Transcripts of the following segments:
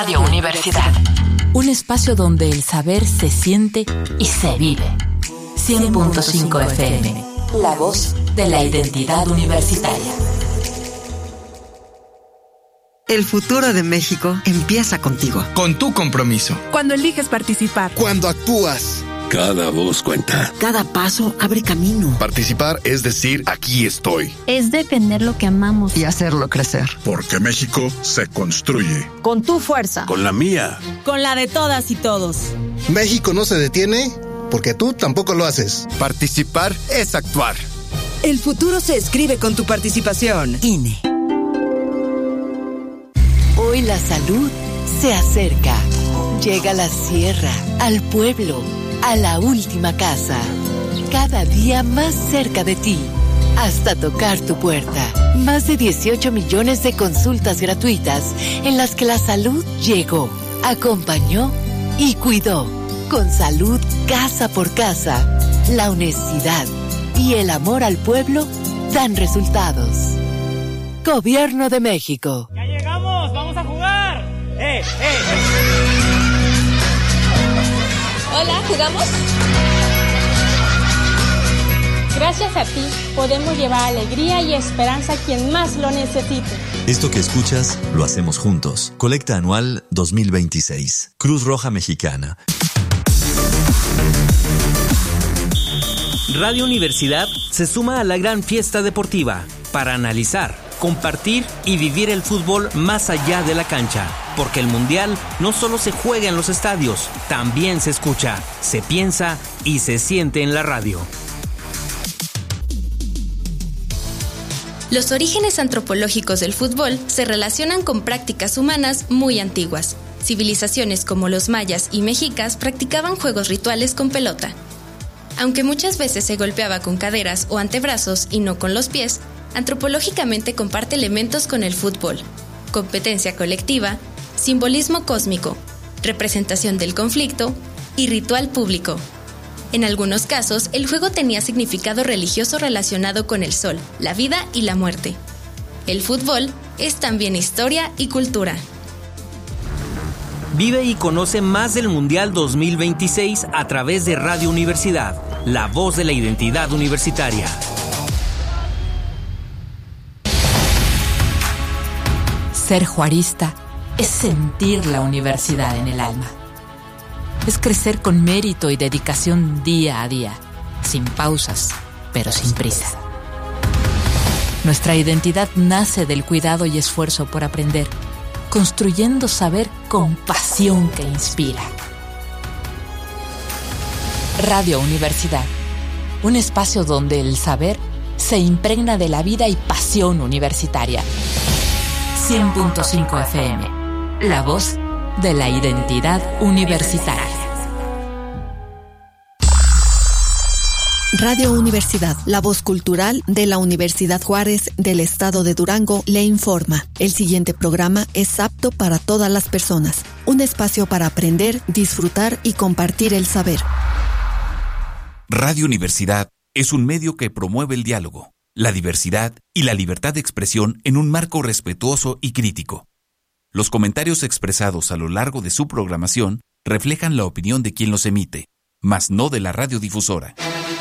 Radio Universidad. Un espacio donde el saber se siente y se vive. 100.5 FM. La voz de la identidad universitaria. El futuro de México empieza contigo. Con tu compromiso. Cuando eliges participar. Cuando actúas. Cada voz cuenta. Cada paso abre camino. Participar es decir, aquí estoy. Es defender lo que amamos. Y hacerlo crecer. Porque México se construye. Con tu fuerza. Con la mía. Con la de todas y todos. México no se detiene porque tú tampoco lo haces. Participar es actuar. El futuro se escribe con tu participación. INE. Hoy la salud se acerca. Llega a la sierra, al pueblo, a la última casa. Cada día más cerca de ti. Hasta tocar tu puerta. Más de 18 millones de consultas gratuitas en las que la salud llegó, acompañó y cuidó. Con salud casa por casa, la honestidad y el amor al pueblo dan resultados. Gobierno de México. ¡Ya llegamos! ¡Vamos a jugar! Hola, ¿jugamos? Gracias a ti, podemos llevar alegría y esperanza a quien más lo necesite. Esto que escuchas, lo hacemos juntos. Colecta anual 2026. Cruz Roja Mexicana. Radio Universidad se suma a la gran fiesta deportiva para analizar, compartir y vivir el fútbol más allá de la cancha. Porque el Mundial no solo se juega en los estadios, también se escucha, se piensa y se siente en la radio. Los orígenes antropológicos del fútbol se relacionan con prácticas humanas muy antiguas. Civilizaciones como los mayas y mexicas practicaban juegos rituales con pelota. Aunque muchas veces se golpeaba con caderas o antebrazos y no con los pies, antropológicamente comparte elementos con el fútbol: competencia colectiva, simbolismo cósmico, representación del conflicto y ritual público. En algunos casos, el juego tenía significado religioso relacionado con el sol, la vida y la muerte. El fútbol es también historia y cultura. Vive y conoce más del Mundial 2026 a través de Radio Universidad, la voz de la identidad universitaria. Ser juarista es sentir la universidad en el alma. Es crecer con mérito y dedicación día a día, sin pausas, pero sin prisa. Nuestra identidad nace del cuidado y esfuerzo por aprender, construyendo saber con pasión que inspira. Radio Universidad, un espacio donde el saber se impregna de la vida y pasión universitaria. 100.5 FM, la voz de la identidad universitaria. Radio Universidad, la voz cultural de la Universidad Juárez del Estado de Durango, le informa. El siguiente programa es apto para todas las personas. Un espacio para aprender, disfrutar y compartir el saber. Radio Universidad es un medio que promueve el diálogo, la diversidad y la libertad de expresión en un marco respetuoso y crítico. Los comentarios expresados a lo largo de su programación reflejan la opinión de quien los emite, mas no de la radiodifusora.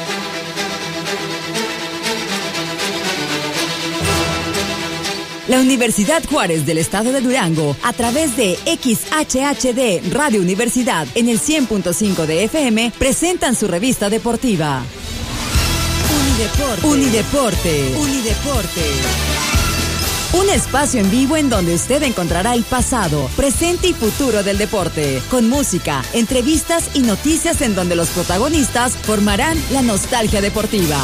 La Universidad Juárez del Estado de Durango, a través de XHHD Radio Universidad en el 100.5 de FM, presentan su revista deportiva. Unideporte. Un espacio en vivo en donde usted encontrará el pasado, presente y futuro del deporte, con música, entrevistas y noticias en donde los protagonistas formarán la nostalgia deportiva.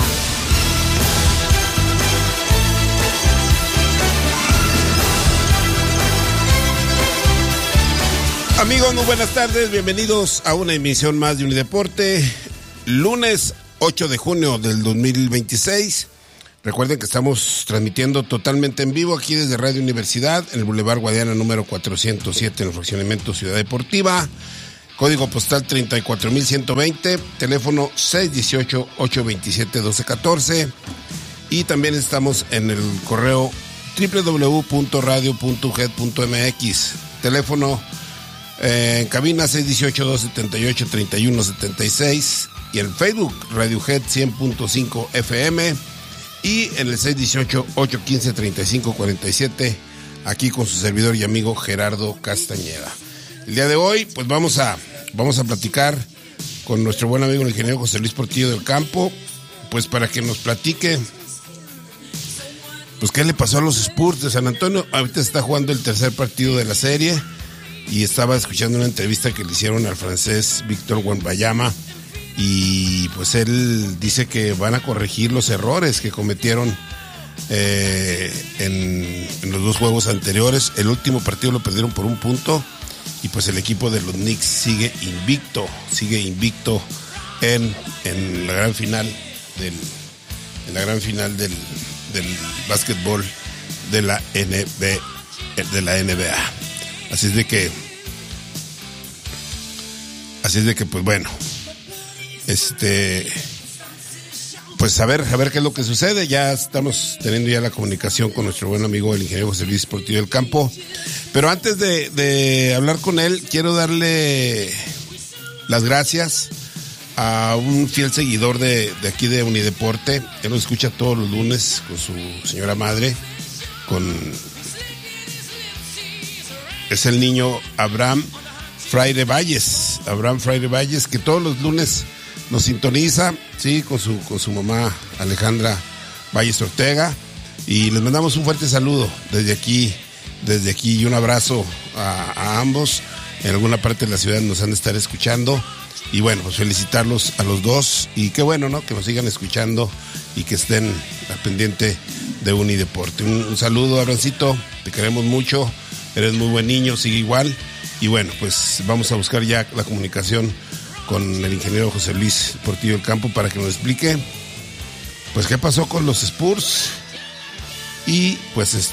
Amigos, muy buenas tardes, bienvenidos a una emisión más de Unideporte, lunes 8 de junio del 2026. Recuerden que estamos transmitiendo totalmente en vivo aquí desde Radio Universidad, en el Boulevard Guadiana número 407, en el fraccionamiento Ciudad Deportiva, código postal 34120, teléfono 618-827-1214, y también estamos en el correo www.radio.uged.mx, teléfono En cabina 618-278-3176 y en Facebook Radiohead 100.5 FM y en el 618-815-3547 aquí con su servidor y amigo Gerardo Castañeda. El día de hoy pues vamos a platicar con nuestro buen amigo el ingeniero José Luis Portillo del Campo, pues para que nos platique pues qué le pasó a los Spurs de San Antonio. Ahorita está jugando el tercer partido de la serie y estaba escuchando una entrevista que le hicieron al francés Víctor Wembanyama y pues él dice que van a corregir los errores que cometieron en los dos juegos anteriores. El último partido lo perdieron por 1 punto y pues el equipo de los Knicks sigue invicto en la gran final del básquetbol de la NBA. Así es de que pues bueno, pues a ver qué es lo que sucede. Ya estamos teniendo ya la comunicación con nuestro buen amigo el ingeniero José Luis Portillo del Campo, pero antes de hablar con él quiero darle las gracias a un fiel seguidor de aquí de Unideporte. Él nos escucha todos los lunes con su señora madre, es el niño Abraham Fraire Valles, que todos los lunes nos sintoniza, sí, con su mamá Alejandra Valles Ortega, y les mandamos un fuerte saludo desde aquí y un abrazo a ambos. En alguna parte de la ciudad nos han de estar escuchando y bueno, pues felicitarlos a los dos y qué bueno, ¿no? Que nos sigan escuchando y que estén al pendiente de Unideporte. Un saludo, Abrancito, te queremos mucho. Eres muy buen niño, sigue igual. Y bueno, pues vamos a buscar ya la comunicación con el ingeniero José Luis Portillo del Campo para que nos explique pues qué pasó con los Spurs. Y pues es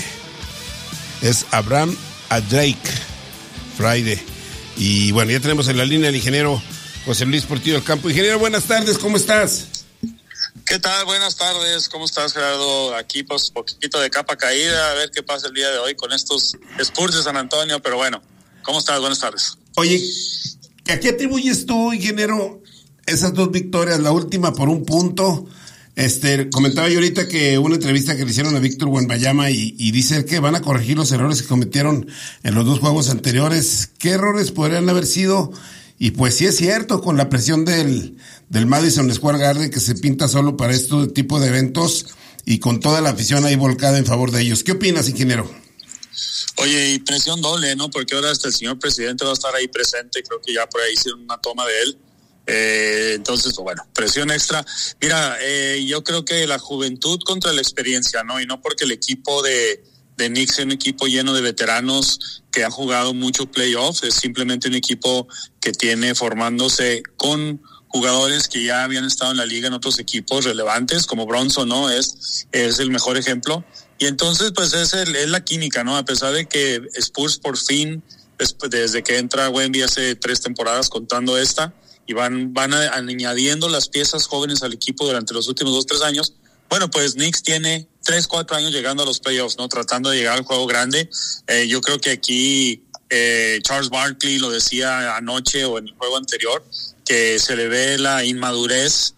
Abraham Adrake Friday. Y bueno, ya tenemos en la línea el ingeniero José Luis Portillo del Campo. Ingeniero, buenas tardes, ¿cómo estás? ¿Qué tal? Buenas tardes, ¿cómo estás, Gerardo? Aquí pues poquito de capa caída, a ver qué pasa el día de hoy con estos Spurs de San Antonio, pero bueno, ¿cómo estás? Buenas tardes. Oye, ¿a qué atribuyes tú, ingeniero, esas dos victorias? La última por 1 punto. Comentaba yo ahorita que una entrevista que le hicieron a Víctor Wembanyama y dice que van a corregir los errores que cometieron en los dos juegos anteriores. ¿Qué errores podrían haber sido? Y pues sí es cierto, con la presión del Madison Square Garden, que se pinta solo para este tipo de eventos y con toda la afición ahí volcada en favor de ellos. ¿Qué opinas, ingeniero? Oye, y presión doble, ¿no? Porque ahora hasta el señor presidente va a estar ahí presente, creo que ya por ahí hicieron una toma de él. Entonces, bueno, presión extra. Mira, yo creo que la juventud contra la experiencia, ¿no? Y no porque el equipo de Knicks es un equipo lleno de veteranos que han jugado mucho playoffs, es simplemente un equipo que tiene formándose con jugadores que ya habían estado en la liga en otros equipos relevantes, como Bronson, ¿no? Es el mejor ejemplo. Y entonces, pues es la química, ¿no? A pesar de que Spurs por fin, desde que entra Wemby hace 3 temporadas contando esta, y van añadiendo las piezas jóvenes al equipo durante los últimos 2-3 años. Bueno, pues Knicks tiene 3-4 años llegando a los playoffs, ¿no? Tratando de llegar al juego grande. Yo creo que aquí Charles Barkley lo decía anoche o en el juego anterior, que se le ve la inmadurez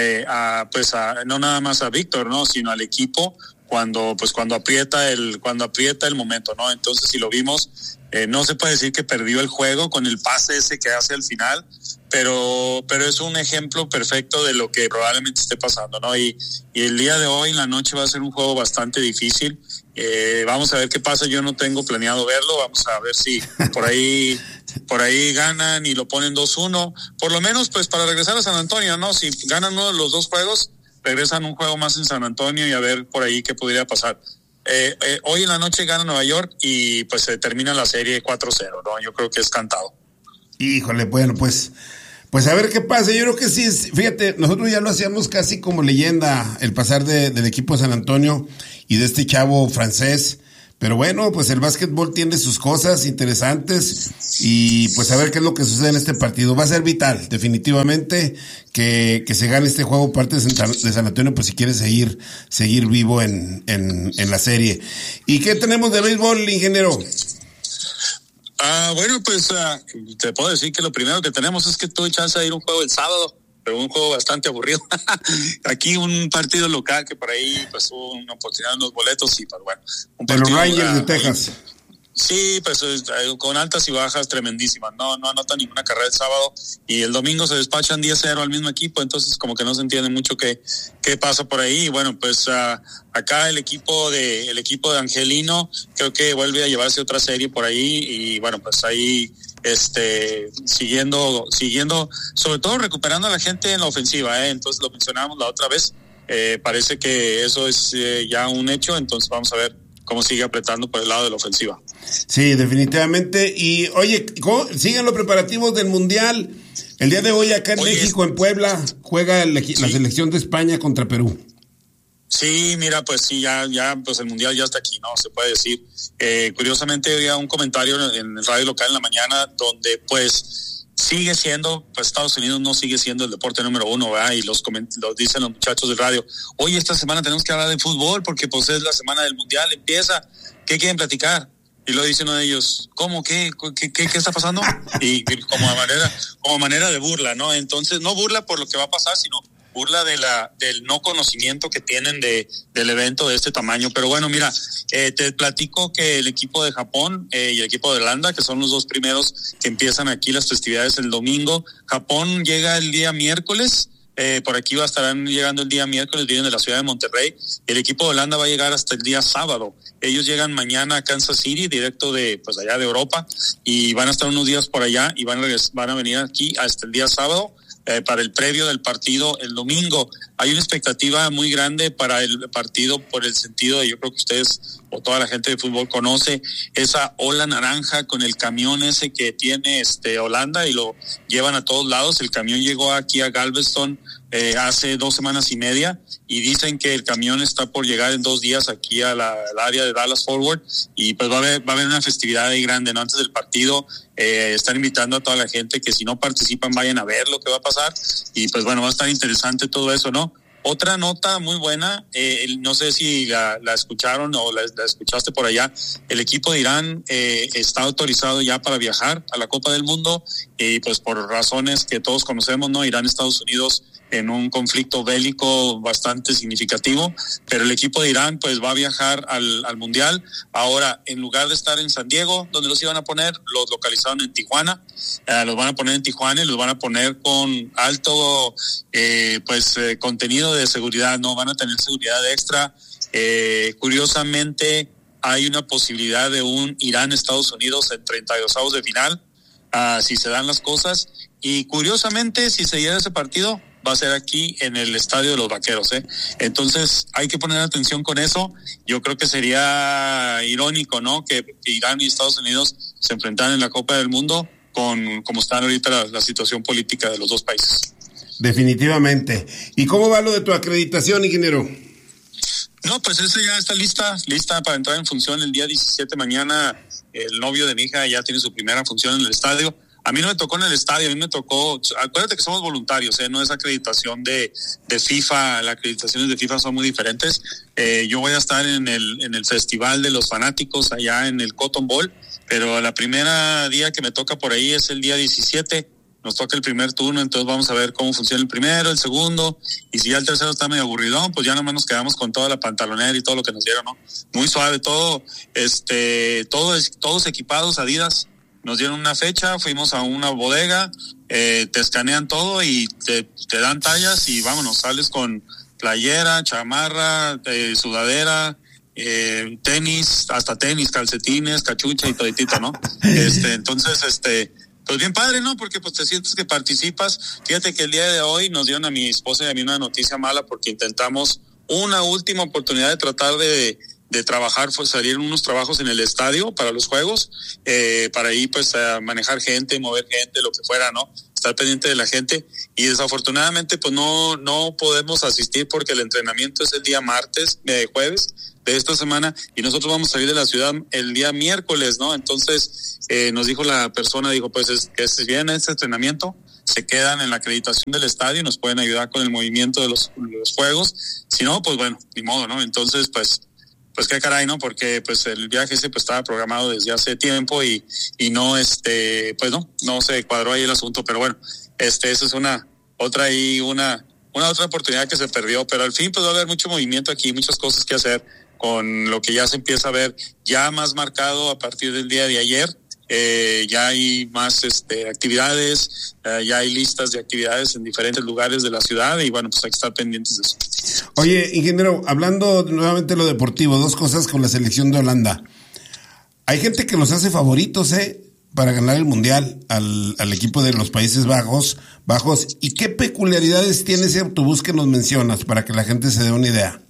no nada más a Víctor, ¿no? Sino al equipo cuando aprieta el momento, ¿no? Entonces, si lo vimos, no se puede decir que perdió el juego con el pase ese que hace al final, pero es un ejemplo perfecto de lo que probablemente esté pasando, ¿no? Y el día de hoy, en la noche, va a ser un juego bastante difícil. Vamos a ver qué pasa. Yo no tengo planeado verlo. Vamos a ver si por ahí ganan y lo ponen 2-1. Por lo menos, pues, para regresar a San Antonio, ¿no? Si ganan uno de los dos juegos, regresan un juego más en San Antonio y a ver por ahí qué podría pasar. Hoy en la noche gana Nueva York y pues se termina la serie 4-0, ¿no? Yo creo que es cantado. Híjole, bueno, pues a ver qué pasa. Yo creo que sí, fíjate, nosotros ya lo hacíamos casi como leyenda el pasar del equipo de San Antonio y de este chavo francés. Pero bueno, pues el básquetbol tiene sus cosas interesantes y pues a ver qué es lo que sucede en este partido. Va a ser vital, definitivamente, que se gane este juego parte de San Antonio, pues si quiere seguir vivo en la serie. ¿Y qué tenemos de béisbol, ingeniero? Bueno, pues te puedo decir que lo primero que tenemos es que tuve chance de ir a un juego el sábado, pero un juego bastante aburrido. Aquí un partido local que por ahí pues hubo una oportunidad de unos boletos y pues bueno. Un de los Rangers de Texas. Sí, pues con altas y bajas tremendísimas. No anotan ninguna carrera el sábado y el domingo se despachan 10-0 al mismo equipo, entonces como que no se entiende mucho qué pasa por ahí. Y bueno, pues acá el equipo de Angelino creo que vuelve a llevarse otra serie por ahí y bueno, pues ahí siguiendo, sobre todo recuperando a la gente en la ofensiva, entonces lo mencionábamos la otra vez, parece que eso es ya un hecho, entonces vamos a ver cómo sigue apretando por el lado de la ofensiva. Sí, definitivamente. Y oye, siguen los preparativos del Mundial. El día de hoy acá en México, en Puebla, juega la selección de España contra Perú. Sí, mira, pues sí, ya, pues el Mundial ya está aquí, ¿no? Se puede decir. Curiosamente había un comentario en el radio local en la mañana donde pues sigue siendo, pues Estados Unidos no sigue siendo el deporte número uno, ¿verdad? Y los dicen los muchachos del radio, oye, esta semana tenemos que hablar de fútbol porque pues es la semana del Mundial, empieza, ¿qué quieren platicar? Y lo dicen uno de ellos, ¿cómo? ¿Qué está pasando? Y como manera de burla, ¿no? Entonces, no burla por lo que va a pasar, sino burla del no conocimiento que tienen del evento de este tamaño. Pero bueno, mira, te platico que el equipo de Japón y el equipo de Holanda, que son los dos primeros que empiezan aquí las festividades el domingo, Japón llega el día miércoles, por aquí estarán llegando el día miércoles, vienen de la ciudad de Monterrey. El equipo de Holanda va a llegar hasta el día sábado. Ellos llegan mañana a Kansas City, directo de pues allá de Europa, y van a estar unos días por allá y van a venir aquí hasta el día sábado para el previo del partido el domingo. Hay una expectativa muy grande para el partido por el sentido de, yo creo que ustedes o toda la gente de fútbol conoce esa ola naranja con el camión ese que tiene Holanda y lo llevan a todos lados. El camión llegó aquí a Galveston hace 2 semanas y media y dicen que el camión está por llegar en 2 días aquí al área de Dallas Forward y pues va a haber una festividad ahí grande, ¿no? Antes del partido están invitando a toda la gente que si no participan vayan a ver lo que va a pasar y pues bueno, va a estar interesante todo eso, ¿no? Otra nota muy buena, no sé si la escucharon o la escuchaste por allá, el equipo de Irán está autorizado ya para viajar a la Copa del Mundo y pues por razones que todos conocemos, ¿no? Irán, Estados Unidos en un conflicto bélico bastante significativo, pero el equipo de Irán pues va a viajar al Mundial. Ahora, en lugar de estar en San Diego, donde los iban a poner, los localizaron en Tijuana, los van a poner en Tijuana y los van a poner con alto contenido de seguridad, no van a tener seguridad extra. Curiosamente hay una posibilidad de un Irán-Estados Unidos en 32avos de final, si se dan las cosas, y curiosamente si se diera ese partido va a ser aquí en el Estadio de los Vaqueros, Entonces hay que poner atención con eso. Yo creo que sería irónico, ¿no? Que Irán y Estados Unidos se enfrentaran en la Copa del Mundo con como está ahorita la situación política de los dos países. Definitivamente. ¿Y cómo va lo de tu acreditación, ingeniero? No, pues eso ya está lista para entrar en función el día 17 mañana. El novio de mi hija ya tiene su primera función en el estadio. A mí no me tocó en el estadio, a mí me tocó, acuérdate que somos voluntarios, no es acreditación de FIFA, las acreditaciones de FIFA son muy diferentes. Yo voy a estar en el Festival de los Fanáticos allá en el Cotton Bowl, pero la primera día que me toca por ahí es el día 17, nos toca el primer turno, entonces vamos a ver cómo funciona el primero, el segundo, y si ya el tercero está medio aburridón, pues ya nomás nos quedamos con toda la pantalonera y todo lo que nos dieron, ¿no? Muy suave todo, todos equipados, Adidas. Nos dieron una fecha, fuimos a una bodega, te escanean todo y te dan tallas y vámonos, sales con playera, chamarra, sudadera, tenis, calcetines, cachucha y toditito, ¿no? Entonces, pues bien padre, ¿no? Porque pues te sientes que participas. Fíjate que el día de hoy nos dieron a mi esposa y a mí una noticia mala porque intentamos una última oportunidad de tratar de trabajar, pues salir unos trabajos en el estadio para los juegos, para ahí pues a manejar gente, mover gente, lo que fuera, ¿no? Estar pendiente de la gente y desafortunadamente pues no podemos asistir porque el entrenamiento es el día jueves de esta semana y nosotros vamos a salir de la ciudad el día miércoles, ¿no? Entonces nos dijo la persona, pues que si viene este entrenamiento se quedan en la acreditación del estadio y nos pueden ayudar con el movimiento de los juegos, si no, pues bueno, ni modo, ¿no? Entonces pues pues qué caray, ¿no? Porque pues el viaje ese pues estaba programado desde hace tiempo y no, pues no se cuadró ahí el asunto, pero bueno, esa es una otra oportunidad que se perdió, pero al fin pues va a haber mucho movimiento aquí, muchas cosas que hacer con lo que ya se empieza a ver ya más marcado a partir del día de ayer. Ya hay más actividades, ya hay listas de actividades en diferentes lugares de la ciudad y bueno, pues hay que estar pendientes de eso. Oye, ingeniero, hablando nuevamente de lo deportivo, dos cosas con la selección de Holanda. Hay gente que los hace favoritos, para ganar el Mundial al equipo de los Países Bajos. ¿Y qué peculiaridades tiene ese autobús que nos mencionas para que la gente se dé una idea?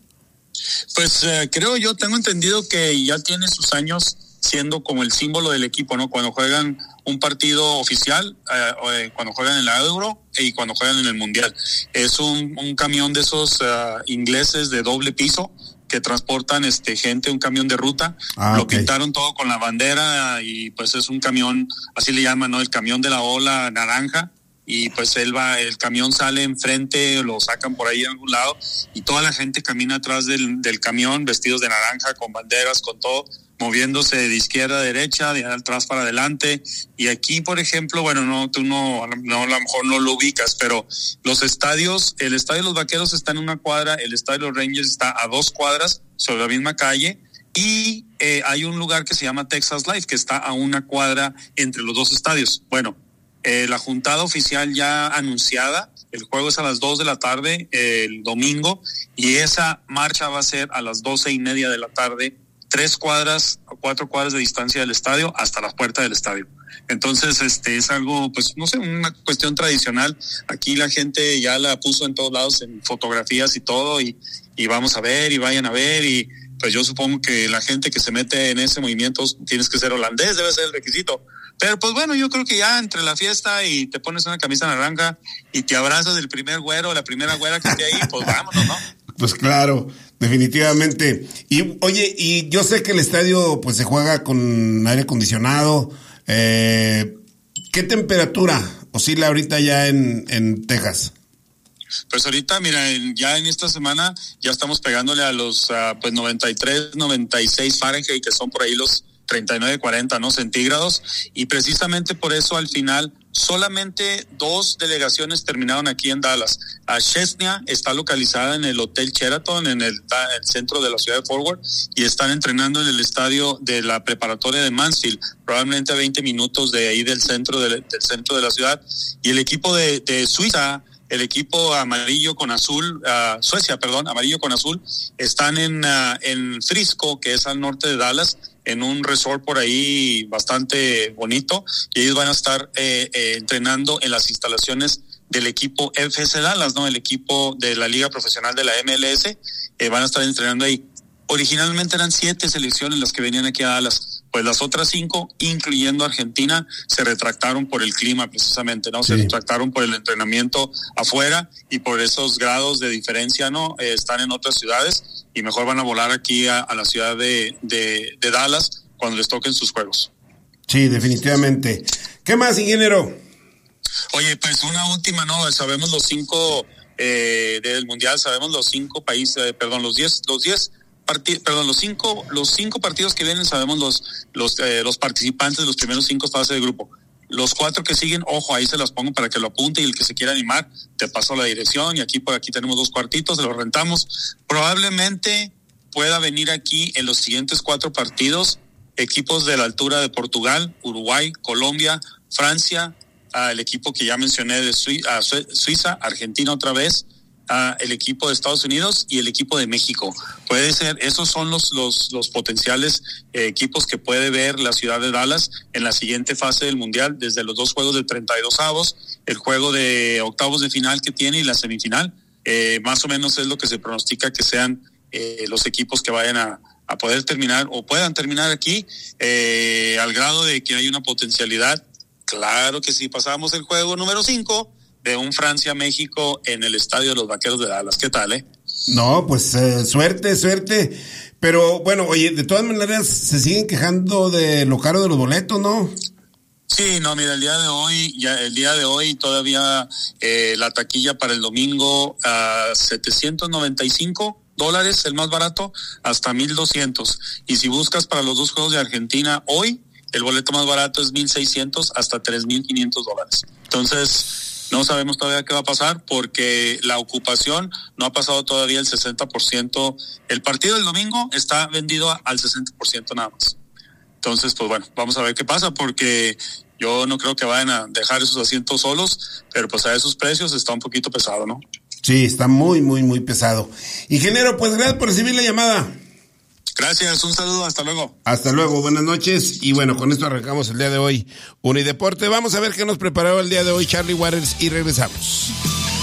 Pues tengo entendido que ya tiene sus años siendo como el símbolo del equipo, ¿no? Cuando juegan un partido oficial, cuando juegan en la Euro y cuando juegan en el Mundial. Es un camión de esos ingleses de doble piso que transportan gente, un camión de ruta. Lo pintaron todo con la bandera y pues es un camión, así le llaman, ¿no? El camión de la ola naranja. Y pues el camión sale enfrente, lo sacan por ahí en algún lado y toda la gente camina atrás del camión vestidos de naranja, con banderas, con todo, moviéndose de izquierda a derecha, de atrás para adelante. Y aquí, por ejemplo, bueno, tú no, a lo mejor no lo ubicas, pero los estadios, el estadio de los Vaqueros está en una cuadra, el estadio de los Rangers está a 2 cuadras sobre la misma calle y hay un lugar que se llama Texas Live que está a 1 cuadra entre los dos estadios. Bueno, la juntada oficial ya anunciada, el juego es a las 2 de la tarde el domingo y esa marcha va a ser a las 12:30 de la tarde, 3 cuadras o 4 cuadras de distancia del estadio hasta la puerta del estadio. Entonces, es algo, pues, no sé, una cuestión tradicional. Aquí la gente ya la puso en todos lados, en fotografías y todo, y vamos a ver, y vayan a ver, y pues yo supongo que la gente que se mete en ese movimiento tienes que ser holandés, debe ser el requisito. Pero pues bueno, yo creo que ya entre la fiesta y te pones una camisa naranja y te abrazas del primer güero, la primera güera que esté ahí, pues vámonos, ¿no? Pues claro, definitivamente. Y oye, y yo sé que el estadio pues se juega con aire acondicionado. ¿Qué temperatura oscila ahorita ya en Texas? Pues ahorita, mira, ya en esta semana ya estamos pegándole a los 93, 96 Fahrenheit, que son por ahí los 39, 40, ¿no? Centígrados, y precisamente por eso al final solamente 2 delegaciones terminaron aquí en Dallas. A Chesnia está localizada en el Hotel Sheraton, en el centro de la ciudad de Fort Worth, y están entrenando en el estadio de la preparatoria de Mansfield, probablemente a 20 minutos de ahí del centro de la ciudad. Y el equipo de Suiza, el equipo amarillo con azul, Suecia, amarillo con azul, están en Frisco, que es al norte de Dallas, en un resort por ahí bastante bonito, y ellos van a estar entrenando en las instalaciones del equipo FC Dallas, ¿no? El equipo de la Liga Profesional de la MLS, van a estar entrenando ahí. Originalmente eran 7 selecciones las que venían aquí a Dallas, pues las otras 5, incluyendo Argentina, se retractaron por el clima precisamente, ¿no? Se retractaron por el entrenamiento afuera y por esos grados de diferencia, ¿no? Están en otras ciudades y mejor van a volar aquí a la ciudad de Dallas cuando les toquen sus juegos. Sí, definitivamente. ¿Qué más, ingeniero? Oye, pues una última, ¿no? Sabemos los 5 del Mundial, sabemos los 5 países, los 5 partidos que vienen, sabemos los participantes de los primeros 5 fases de grupo. Los 4 que siguen, ojo, ahí se las pongo para que lo apunte, y el que se quiera animar, te paso la dirección, y por aquí tenemos 2 cuartitos, se los rentamos. Probablemente pueda venir aquí en los siguientes 4 partidos equipos de la altura de Portugal, Uruguay, Colombia, Francia, el equipo que ya mencioné de Suiza, Argentina otra vez, el equipo de Estados Unidos y el equipo de México. Puede ser, esos son los potenciales equipos que puede ver la ciudad de Dallas en la siguiente fase del Mundial, desde los 2 juegos de 32avos, el juego de octavos de final que tiene y la semifinal. Más o menos es lo que se pronostica que sean los equipos que vayan a poder terminar o puedan terminar aquí, al grado de que hay una potencialidad. Claro que si pasamos el juego número 5 de un Francia-México en el estadio de los Vaqueros de Dallas. ¿Qué tal, No, pues suerte. Pero bueno, oye, de todas maneras se siguen quejando de lo caro de los boletos, ¿no? Sí, no, mira, el día de hoy todavía la taquilla para el domingo $795 $, el más barato, hasta 1,200. Y si buscas para los 2 juegos de Argentina hoy, el boleto más barato es 1,600 hasta $3,500. Entonces, no sabemos todavía qué va a pasar porque la ocupación no ha pasado todavía el 60%. El partido del domingo está vendido al 60% nada más. Entonces, pues bueno, vamos a ver qué pasa porque yo no creo que vayan a dejar esos asientos solos, pero pues a esos precios está un poquito pesado, ¿no? Sí, está muy, muy, muy pesado. Ingeniero, pues gracias por recibir la llamada. Gracias, un saludo, hasta luego. Hasta luego, buenas noches. Y bueno, con esto arrancamos el día de hoy Unideporte. Vamos a ver qué nos preparó el día de hoy Charlie Waters y regresamos.